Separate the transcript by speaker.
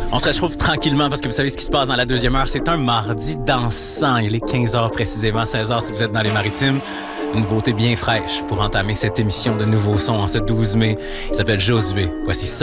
Speaker 1: On se réchauffe tranquillement parce que vous savez ce qui se passe dans la deuxième heure. C'est un mardi dansant. Il est 15h précisément, 16h si vous êtes dans les Maritimes. Une nouveauté bien fraîche pour entamer cette émission de Nouveaux Sons en ce 12 mai. Il s'appelle Josué. Voici